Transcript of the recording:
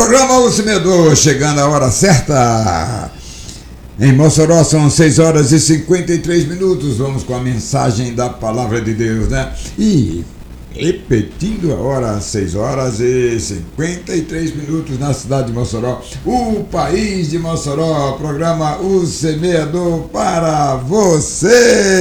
Programa O Semeador, chegando a hora certa. Em Mossoró são 6 horas e 53 minutos. Vamos com a mensagem da Palavra de Deus, né? E repetindo a hora, 6 horas e 53 minutos na cidade de Mossoró. O país de Mossoró, programa O Semeador para você.